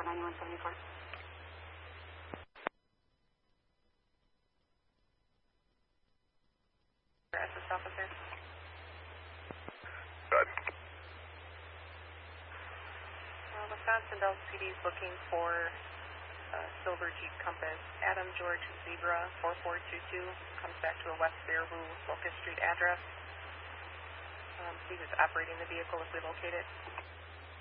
9174. SS officer. Good. Wisconsin Dells PD is looking for silver Jeep Compass, Adam George Zebra 4422, comes back to a West Baraboo Locust Street address. See who's operating the vehicle if we locate it.